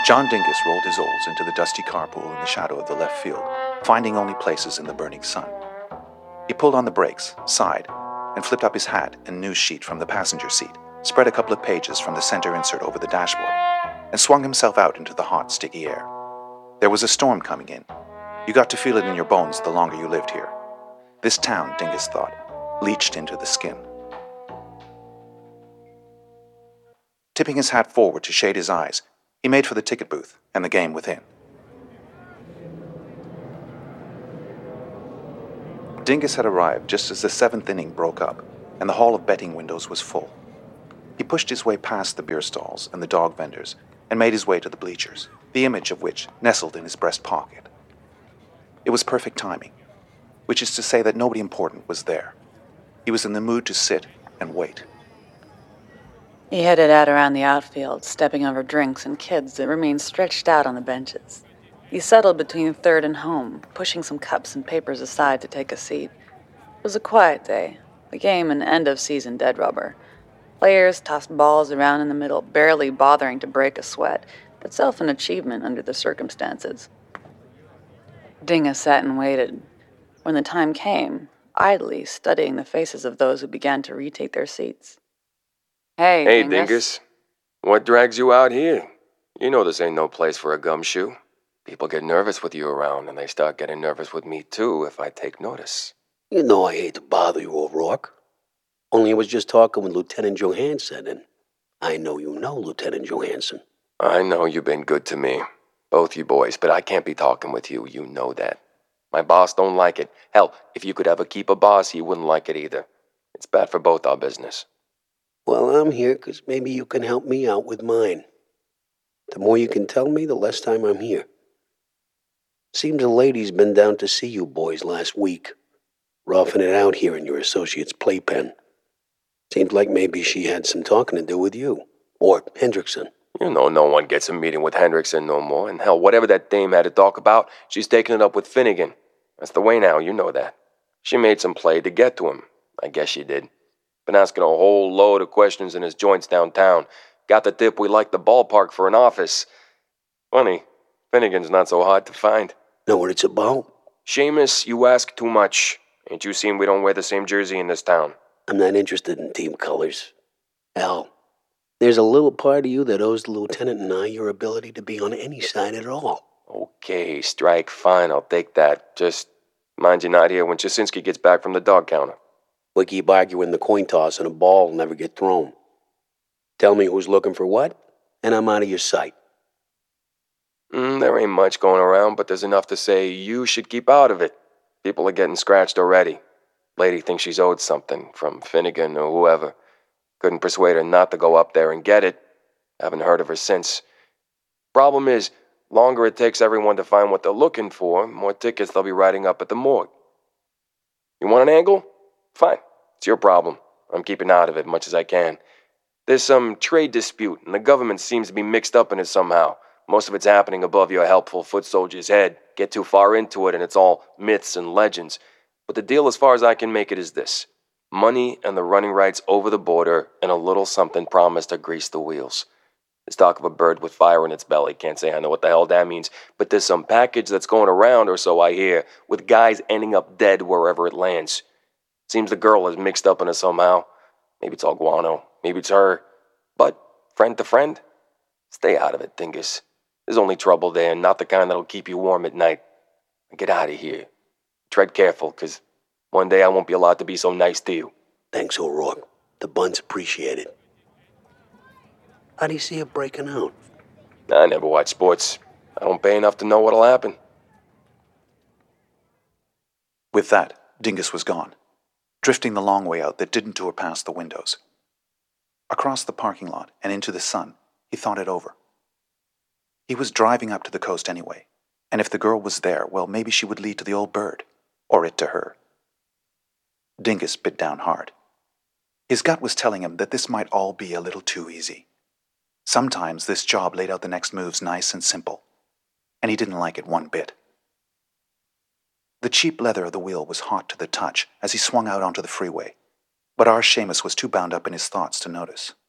John Dingus rolled his oars into the dusty carpool in the shadow of the left field, finding only places in the burning sun. He pulled on the brakes, sighed, and flipped up his hat and news sheet from the passenger seat, spread a couple of pages from the center insert over the dashboard, and swung himself out into the hot, sticky air. There was a storm coming in. You got to feel it in your bones the longer you lived here. This town, Dingus thought, leached into the skin. Tipping his hat forward to shade his eyes, he made for the ticket booth and the game within. Dingus had arrived just as the seventh inning broke up, and the hall of betting windows was full. He pushed his way past the beer stalls and the dog vendors and made his way to the bleachers, the image of which nestled in his breast pocket. It was perfect timing, which is to say that nobody important was there. He was in the mood to sit and wait. He headed out around the outfield, stepping over drinks and kids that remained stretched out on the benches. He settled between third and home, pushing some cups and papers aside to take a seat. It was a quiet day, the game an end-of-season dead rubber. Players tossed balls around in the middle, barely bothering to break a sweat, itself an achievement under the circumstances. Dingus sat and waited. When the time came, idly studying the faces of those who began to retake their seats. Hey, Dingus. What drags you out here? You know this ain't no place for a gumshoe. People get nervous with you around, and they start getting nervous with me too if I take notice. You know I hate to bother you, O'Rourke. Only I was just talking with Lieutenant Johansson, and I know you know Lieutenant Johansson. I know you've been good to me, both you boys, but I can't be talking with you, you know that. My boss don't like it. Hell, if you could ever keep a boss, he wouldn't like it either. It's bad for both our business. Well, I'm here because maybe you can help me out with mine. The more you can tell me, the less time I'm here. Seems a lady's been down to see you boys last week, roughing it out here in your associate's playpen. Seems like maybe she had some talking to do with you, or Hendrickson. You know no one gets a meeting with Hendrickson no more, and hell, whatever that dame had to talk about, she's taking it up with Finnegan. That's the way now, you know that. She made some play to get to him. I guess she did. Been asking a whole load of questions in his joints downtown. Got the tip we like the ballpark for an office. Funny, Finnegan's not so hard to find. Know what it's about? Seamus, you ask too much. Ain't you seen we don't wear the same jersey in this town? I'm not interested in team colors. Hell, there's a little part of you that owes the lieutenant and I your ability to be on any side at all. Okay, strike, fine, I'll take that. Just mind you're not here when Jasinski gets back from the dog counter. We keep arguing the coin toss and a ball will never get thrown. Tell me who's looking for what, and I'm out of your sight. There ain't much going around, but there's enough to say you should keep out of it. People are getting scratched already. Lady thinks she's owed something from Finnegan or whoever. Couldn't persuade her not to go up there and get it. Haven't heard of her since. Problem is, longer it takes everyone to find what they're looking for, more tickets they'll be writing up at the morgue. You want an angle? Fine. It's your problem. I'm keeping out of it much as I can. There's some trade dispute, and the government seems to be mixed up in it somehow. Most of it's happening above your helpful foot soldier's head. Get too far into it, and it's all myths and legends. But the deal, as far as I can make it, is this. Money and the running rights over the border, and a little something promised to grease the wheels. There's talk of a bird with fire in its belly. Can't say I know what the hell that means. But there's some package that's going around, or so I hear, with guys ending up dead wherever it lands. Seems the girl is mixed up in it somehow. Maybe it's all guano. Maybe it's her. But, friend to friend, stay out of it, Dingus. There's only trouble there, and not the kind that'll keep you warm at night. Get out of here. Tread careful, 'cause one day I won't be allowed to be so nice to you. Thanks, O'Rourke. The bun's appreciated. How do you see it breaking out? I never watch sports. I don't pay enough to know what'll happen. With that, Dingus was gone, drifting the long way out that didn't tour past the windows. Across the parking lot and into the sun, he thought it over. He was driving up to the coast anyway, and if the girl was there, well, maybe she would lead to the old bird, or it to her. Dingus bit down hard. His gut was telling him that this might all be a little too easy. Sometimes this job laid out the next moves nice and simple, and he didn't like it one bit. The cheap leather of the wheel was hot to the touch as he swung out onto the freeway, but our Seamus was too bound up in his thoughts to notice.